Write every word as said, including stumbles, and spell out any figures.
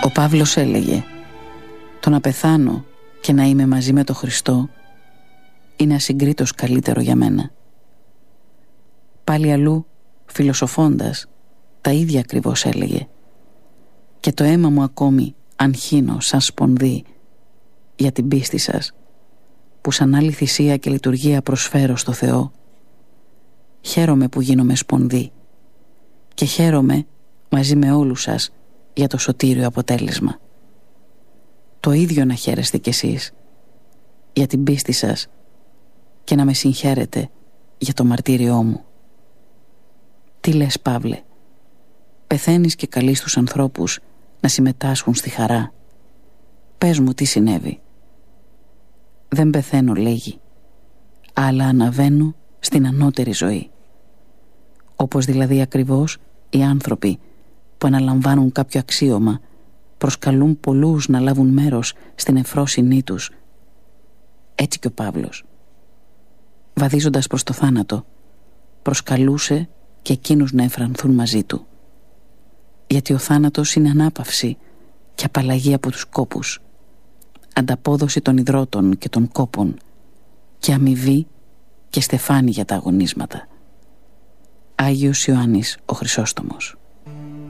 Ο Παύλος έλεγε: «Το να πεθάνω και να είμαι μαζί με τον Χριστό είναι ασυγκρίτως καλύτερο για μένα». Πάλι αλλού, φιλοσοφώντας, τα ίδια ακριβώς έλεγε: «Και το αίμα μου ακόμη αν χύνω σαν σπονδί για την πίστη σας, που σαν άλλη θυσία και λειτουργία προσφέρω στο Θεό, χαίρομαι που γίνομαι σπονδί και χαίρομαι μαζί με όλους σας για το σωτήριο αποτέλεσμα. Το ίδιο να χαίρεστε κι εσείς για την πίστη σας και να με συγχαίρετε για το μαρτύριό μου». Τι λες, Παύλε? Πεθαίνεις και καλείς τους ανθρώπους να συμμετάσχουν στη χαρά. Πες μου τι συνέβη. «Δεν πεθαίνω», λέγει, «αλλά αναβαίνω στην ανώτερη ζωή». Όπως δηλαδή ακριβώς οι άνθρωποι που αναλαμβάνουν κάποιο αξίωμα προσκαλούν πολλούς να λάβουν μέρος στην ευφρόσυνή τους. Έτσι και ο Παύλος, βαδίζοντας προς το θάνατο, προσκαλούσε και εκείνους να εφρανθούν μαζί του. Γιατί ο θάνατος είναι ανάπαυση και απαλλαγή από τους κόπους, ανταπόδοση των ιδρώτων και των κόπων και αμοιβή και στεφάνι για τα αγωνίσματα. Άγιος Ιωάννης ο Χρυσόστομος.